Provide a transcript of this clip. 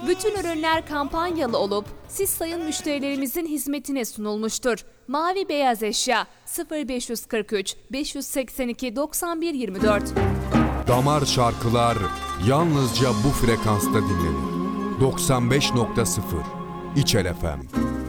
Bütün ürünler kampanyalı olup siz sayın müşterilerimizin hizmetine sunulmuştur. Mavi beyaz eşya 0543 582 91 24. Damar şarkılar yalnızca bu frekansta dinlenir. 95.0 İçel FM.